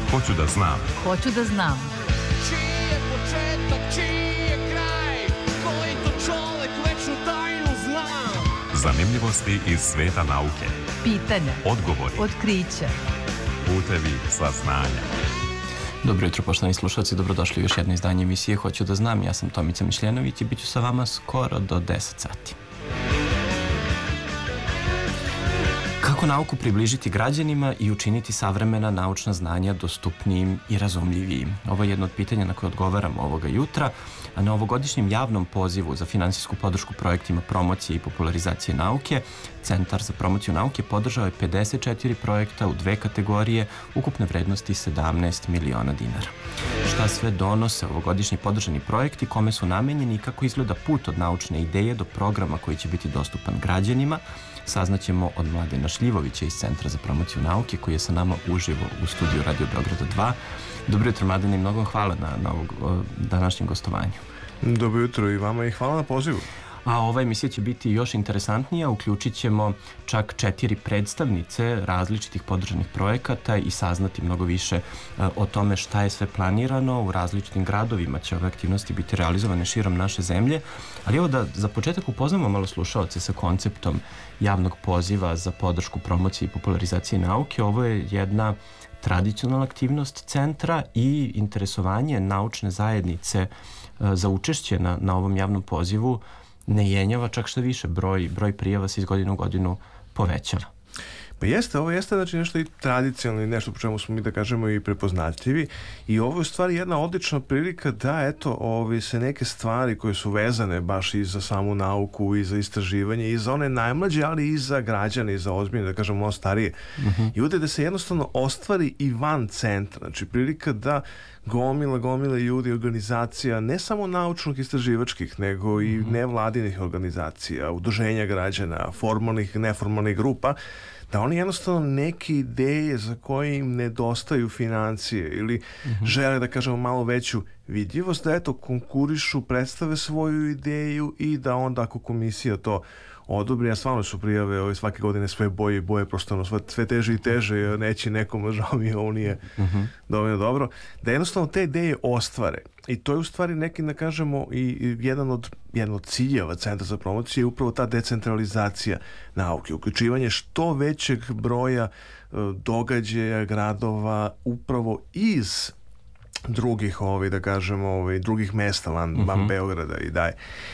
Hoću da znam. Hoću da znam. Čiji je početak, čiji je kraj, koji to čovek večnu tajnu zna. Zanimljivosti iz sveta nauke. Pitanja. Odgovori. Otkrića. Putevi saznanja. Dobro jutro, poštovani slušalci, dobrodošli u još jedno izdanje emisije Hoću da znam. Ja sam Tomica Mišljenović i bit ću sa vama skoro do 10 sati. Kako nauku približiti građanima i učiniti savremena naučna znanja dostupnijim i razumljivijim? Ovo je jedno od pitanja na koje odgovaramo ovoga jutra, a na ovogodišnjem javnom pozivu za finansijsku podršku projektima promocije i popularizacije nauke, Centar za promociju nauke podržao je 54 projekta u 2 kategorije ukupne vrednosti 17 miliona dinara. Šta sve donose ovogodišnji podržani projekti, kome su namenjeni i kako izgleda put od naučne ideje do programa koji će biti dostupan građanima, saznaćemo od Mladena Šljivovića iz Centra za promociju nauke, koji je sa nama uživo u studiju Radio Beograda 2. Dobro jutro, Mladene, i mnogo vam hvala na ovog današnjem gostovanju. Dobro jutro i vama i hvala na pozivu. A ova emisija će biti još interesantnija, uključit ćemo čak 4 predstavnice različitih podržanih projekata i saznati mnogo više o tome šta je sve planirano. U različitim gradovima će ove aktivnosti biti realizovane širom naše zemlje, ali evo da za početak upoznamo malo slušaoce sa konceptom javnog poziva za podršku promocije i popularizacije nauke. Ovo je jedna tradicionalna aktivnost centra i interesovanje naučne zajednice za učešće na ovom javnom pozivu ne jenjava, čak što više, broj prijava se iz godine u godinu povećava. Pa jeste, ovo jeste znači nešto i tradicionalno i nešto po čemu smo mi da kažemo i prepoznatljivi i ovo je u stvari jedna odlična prilika da eto se neke stvari koje su vezane baš i za samu nauku i za istraživanje i za one najmlađe, ali i za građane i za ozbiljne, da kažemo malo starije i ovdje da se jednostavno ostvari i van centra, znači prilika da gomile ljudi, organizacija, ne samo naučnih istraživačkih, nego i nevladinih organizacija, udruženja građana, formalnih i neformalnih grupa, da oni jednostavno neke ideje za koje im nedostaju financije ili žele da kažemo malo veću vidljivost, da eto konkurišu, predstave svoju ideju i da onda ako komisija to odobri, a stvarno su prijave svake godine sve boje i boje, prosto sve teže i teže, neći nekom, žao mi je, ovo nije dovoljno dobro, da jednostavno te ideje ostvare. I to je u stvari neki, da kažemo, i jedan od ciljeva Centra za promociju je upravo ta decentralizacija nauke, uključivanje što većeg broja događaja, gradova, upravo iz drugih, da kažemo, drugih mesta van Beograda i daje.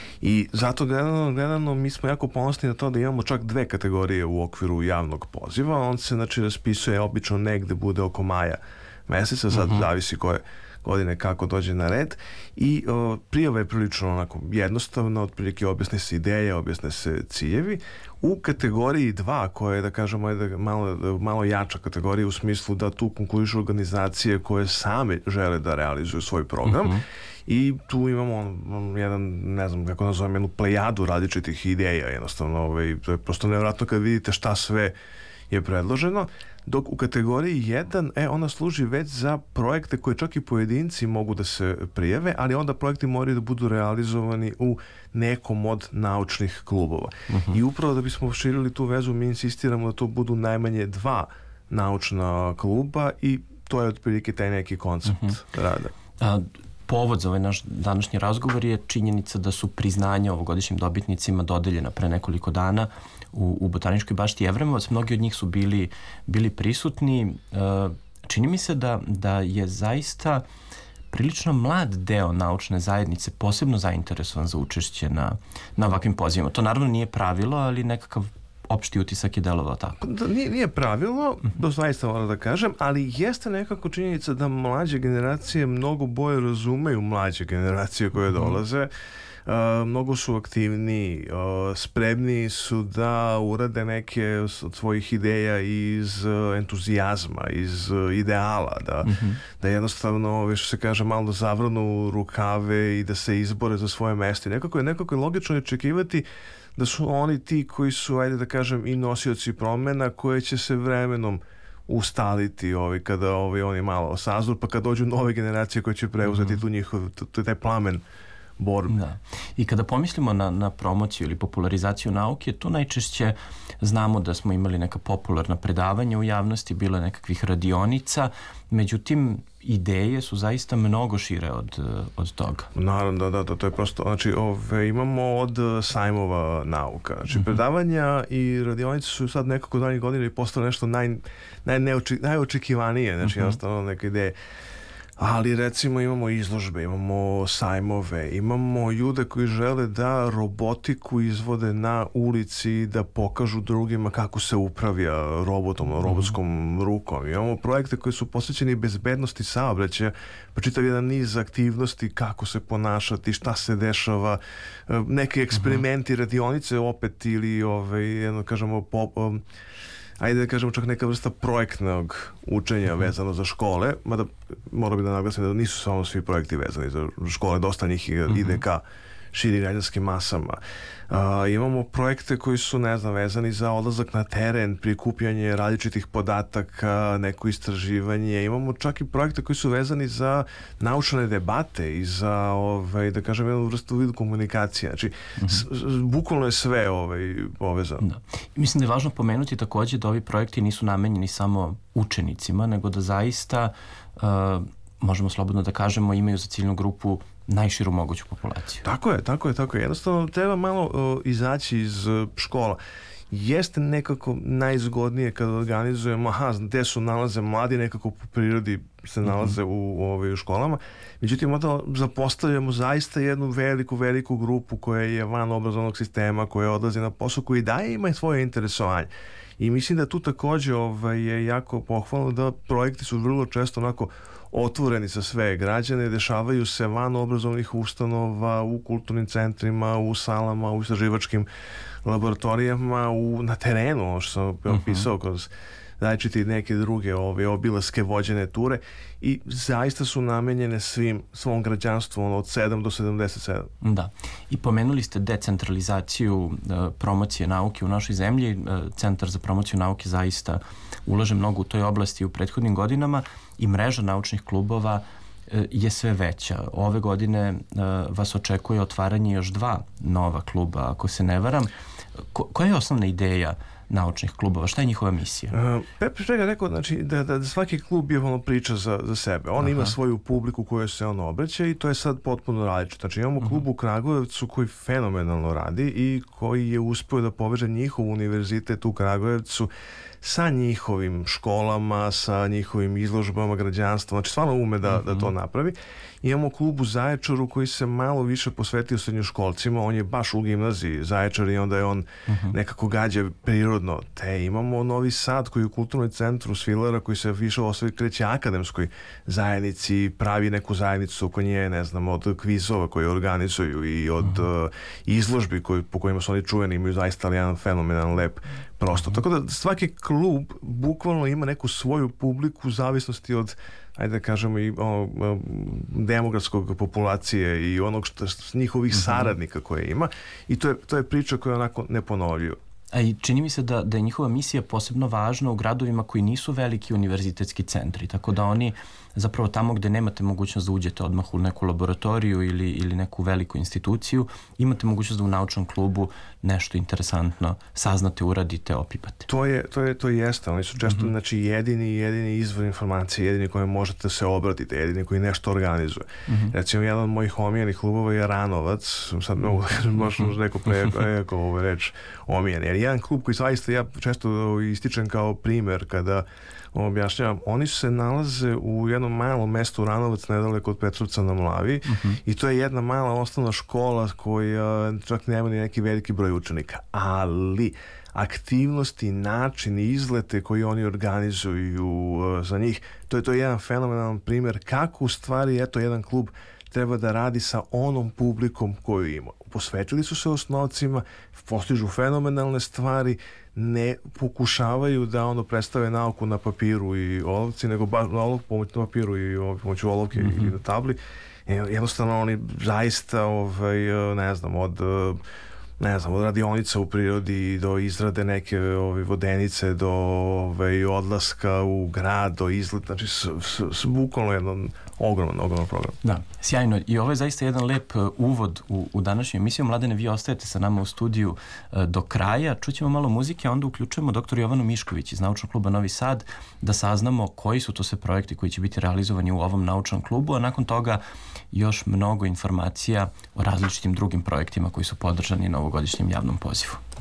I zato gledano mi smo jako ponosni na to da imamo čak 2 kategorije u okviru javnog poziva. On se znači raspisuje obično negde bude oko maja meseca, sad zavisi koje godine kako dođe na red i prijava je prilično onako jednostavno, otprilike objasne se ideje, objasne se ciljevi. U kategoriji 2, koja je da kažemo malo jača kategorija u smislu da tu konkurišu organizacije koje same žele da realizuju svoj program i tu imamo jedan, ne znam kako nazovem, jednu plejadu različitih ideja, jednostavno to je prosto nevjerojatno kad vidite šta sve je predloženo, dok u kategoriji 1 ona služi već za projekte koje čak i pojedinci mogu da se prijave, ali onda projekti moraju da budu realizovani u nekom od naučnih klubova. I upravo da bismo širili tu vezu, mi insistiramo da to budu najmanje 2 naučna kluba i to je otprilike taj neki koncept rada. Povod za ovaj naš današnji razgovor je činjenica da su priznanja ovogodišnjim dobitnicima dodeljena pre nekoliko dana u Botaničkoj bašti Jevremovac. Mnogi od njih su bili prisutni. Čini mi se da je zaista prilično mlad deo naučne zajednice posebno zainteresovan za učešće na ovakvim pozivima. To naravno nije pravilo, ali nekakav opšti utisak je delovao tako. Nije pravilo, to zaista moram da kažem, ali jeste nekako činjenica da mlađe generacije mnogo bolje razumeju mlađe generacije koje dolaze. Mnogo su aktivniji, spremni su da urade neke od svojih ideja iz entuzijazma, iz ideala, da jednostavno, što se kaže, malo da zavrnu rukave i da se izbore za svoje mesto. Nekako je logično očekivati da su oni ti koji su, ajde da kažem, i nosioci promena koje će se vremenom ustaliti kada oni malo sazru, pa kad dođu nove generacije koje će preuzeti tu taj plamen borbe. Da. I kada pomislimo na promociju ili popularizaciju nauke, tu najčešće znamo da smo imali neka popularna predavanja u javnosti, bilo je nekakvih radionica, međutim ideje su zaista mnogo šire od toga. Naravno, da, to je prosto, znači imamo od sajmova nauka, znači predavanja i radionice su sad nekako zadnjih godina i postalo nešto najočekivanije, znači jednostavno neke ideje. Ali recimo imamo izložbe, imamo sajmove, imamo ljude koji žele da robotiku izvode na ulici, da pokažu drugima kako se upravlja robotskom rukom. Imamo projekte koji su posvećeni bezbednosti saobraćaja, pa čitav jedan niz aktivnosti, kako se ponašati, šta se dešava, neke eksperimenti, radionice opet ili jedno kažemo ajde da kažemo čak neka vrsta projektnog učenja vezano za škole, mada moram da naglasim da nisu samo svi projekti vezani za škole, dosta njih ide ka širim građanskim masama. Imamo projekte koji su, vezani za odlazak na teren, prikupljanje različitih podataka, neko istraživanje. Imamo čak i projekte koji su vezani za naučne debate i za, da kažem, jednu vrstu vidu komunikacije. Znači, bukvalno je sve povezano. Da. Mislim da je važno pomenuti takođe da ovi projekti nisu namenjeni samo učenicima, nego da zaista, možemo slobodno da kažemo, imaju za ciljnu grupu najširu moguću populaciju. Tako je. Jednostavno treba malo izaći iz škola. Jeste nekako najzgodnije kada organizujemo, gde su nalaze mladi, nekako po prirodi se nalaze u školama. Međutim, onda zapostavljamo zaista jednu veliku grupu koja je van obrazovnog sistema, koja odlazi na posao, koji ima svoje interesovanje. I mislim da tu takođe je jako pohvalno da projekti su vrlo često onako otvoreni za sve građane, dešavaju se van obrazovnih ustanova, u kulturnim centrima, u salama, u istraživačkim laboratorijama, na terenu, ono što sam opisao kroz različite neke druge obilaske vođene ture i zaista su namenjene svom građanstvu od 7 do 77. Da. I pomenuli ste decentralizaciju promocije nauke u našoj zemlji. Centar za promociju nauke zaista ulaže mnogo u toj oblasti u prethodnim godinama i mreža naučnih klubova je sve veća. Ove godine vas očekuje otvaranje još 2 nova kluba, ako se ne varam. Koja je osnovna ideja naučnih klubova? Šta je njihova misija? Pre svega rekao, znači, da svaki klub je priča za sebe. On ima svoju publiku kojoj se on obraća i to je sad potpuno različito. Znači, imamo klub u Kragujevcu koji fenomenalno radi i koji je uspeo da poveže njihov univerzitet u Kragujevcu sa njihovim školama, sa njihovim izložbama građanstva. Znači, stvarno ume da to napravi. Imamo klub u Zaječaru koji se malo više posvetio srednjoškolcima. On je baš u gimnaziji Zaječar i onda je on nekako gađa prirodno. Te imamo Novi Sad koji je u kulturnom centru Svilera koji se više kreće akademskoj zajednici, pravi neku zajednicu oko nje, od kvizova koje organizuju i od izložbi po kojima su oni čuveni, imaju zaista jedan fenomenalan lep prostor. Tako da svaki klub bukvalno ima neku svoju publiku u zavisnosti od, ajde da kažemo, i demografskog populacije i onog njihovih saradnika koje ima i to je priča koja je onako neponovljiva. A i čini mi se da je njihova misija posebno važna u gradovima koji nisu veliki univerzitetski centri, tako da oni zapravo tamo gde nemate mogućnost da uđete odmah u neku laboratoriju ili neku veliku instituciju, imate mogućnost da u naučnom klubu nešto interesantno saznate, uradite, opipate. To jeste. Oni su često jedini izvor informacije, jedini koji možete se obratiti, jedini koji nešto organizuje. Recimo, jedan od mojih omiljenih klubova je Ranovac, sad mogu da kažem, možda neko preko reč omijen. Jer jedan klub koji zaista ja često ističem kao primer kada objašnjavam, oni se nalaze u jednom malom mestu Ranovac, nedaleko od Petrovca na Mlavi i to je jedna mala osnovna škola koja čak nema ni neki veliki broj učenika, ali aktivnosti, načini, izlete koji oni organizuju za njih, to je jedan fenomenalan primjer kako u stvari jedan klub treba da radi sa onom publikom koju ima. Posvetili su se osnovcima, postižu fenomenalne stvari, ne pokušavaju da predstave nauku na papiru i olovci, nego baš pomoću na papiru i pomoću olovke i na tabli. Jednostavno oni zaista od radionica u prirodi do izrade neke vodenice, do odlaska u grad, do izleta, znači bukvalno jedno ogroman program. Da, sjajno. I ovo je zaista jedan lep uvod u današnju emisiju. Mladene, vi ostajete sa nama u studiju do kraja. Čućemo malo muzike, a onda uključujemo dr. Jovanu Mišković iz Naučnog kluba Novi Sad da saznamo koji su to sve projekti koji će biti realizovani u ovom naučnom klubu, a nakon toga još mnogo informacija o različitim drugim projektima koji su podržani na ovogodišnjem javnom pozivu.